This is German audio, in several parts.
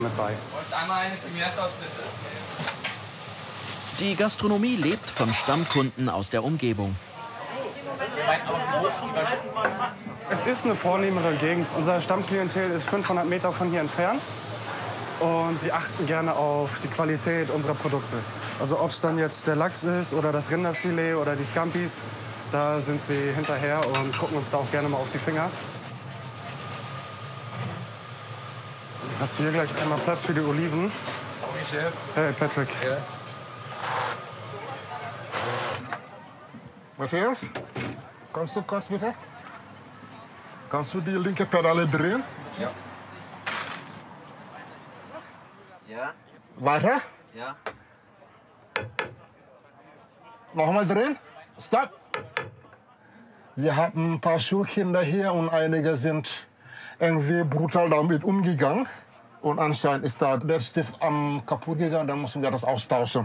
mit bei. Und einmal eine Pimientos bitte. Die Gastronomie lebt von Stammkunden aus der Umgebung. Es ist eine vornehmere Gegend. Unser Stammklientel ist 500 Meter von hier entfernt. Und die achten gerne auf die Qualität unserer Produkte. Also ob es dann jetzt der Lachs ist oder das Rinderfilet oder die Scampis, da sind sie hinterher und gucken uns da auch gerne mal auf die Finger. Hast du hier gleich einmal Platz für die Oliven? Oui, Chef. Hey, Patrick. Ja. Matthias, kommst du kurz bitte? Kannst du die linke Pedale drehen? Ja. Ja. Weiter? Ja. Nochmal drehen. Stopp. Wir hatten ein paar Schulkinder hier und einige sind irgendwie brutal damit umgegangen. Und anscheinend ist da der Stift kaputt gegangen, dann müssen wir das austauschen.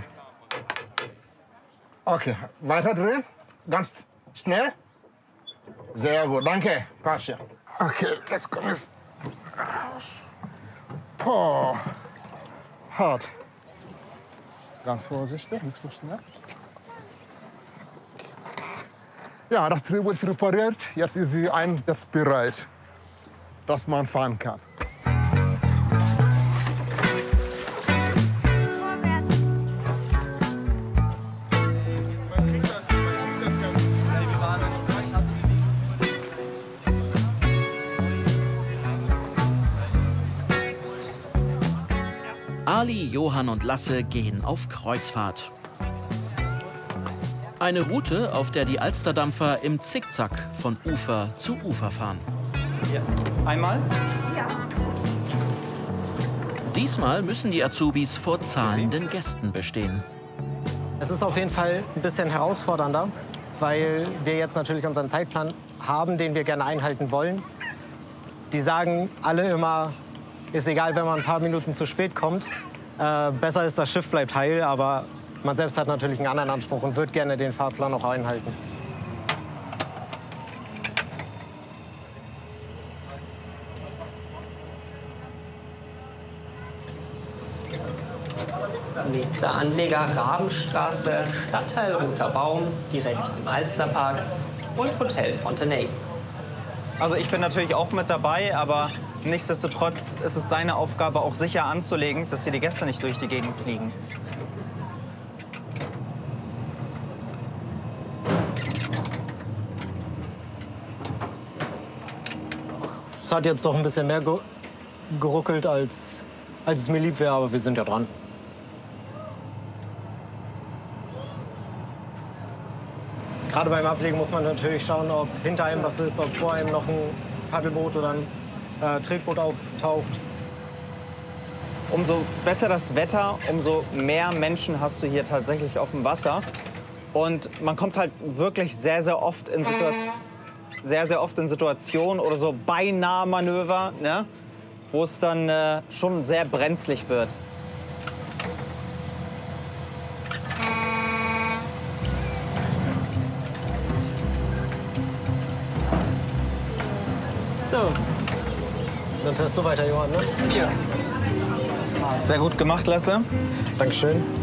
Okay, weiter drehen. Ganz schnell. Sehr gut, danke. Passt ja. Okay, jetzt kommt es raus. Boah. Hart. Ganz vorsichtig, nicht so schnell. Ja, das Trieb wird repariert. Jetzt ist sie einsatzbereit, dass man fahren kann. Ali, Johann und Lasse gehen auf Kreuzfahrt. Eine Route, auf der die Alsterdampfer im Zickzack von Ufer zu Ufer fahren. Ja. Einmal? Ja. Diesmal müssen die Azubis vor zahlenden Gästen bestehen. Es ist auf jeden Fall ein bisschen herausfordernder, weil wir jetzt natürlich unseren Zeitplan haben, den wir gerne einhalten wollen. Die sagen alle immer, ist egal, wenn man ein paar Minuten zu spät kommt. Besser ist, das Schiff bleibt heil, aber man selbst hat natürlich einen anderen Anspruch und wird gerne den Fahrplan auch einhalten. Nächster Anleger Rabenstraße, Stadtteil Roter Baum, direkt im Alsterpark und Hotel Fontenay. Also ich bin natürlich auch mit dabei, aber nichtsdestotrotz ist es seine Aufgabe, auch sicher anzulegen, dass hier die Gäste nicht durch die Gegend fliegen. Es hat jetzt doch ein bisschen mehr geruckelt, als es mir lieb wäre, aber wir sind ja dran. Gerade beim Ablegen muss man natürlich schauen, ob hinter einem was ist, ob vor einem noch ein Paddelboot oder ein Tretboot auftaucht. Umso besser das Wetter, umso mehr Menschen hast du hier tatsächlich auf dem Wasser. Und man kommt halt wirklich sehr, sehr oft in Situationen oder so beinahe Manöver, ne, wo es dann schon sehr brenzlig wird. So, dann fährst du weiter, Johann, ne? Ja. Sehr gut gemacht, Lasse. Dankeschön.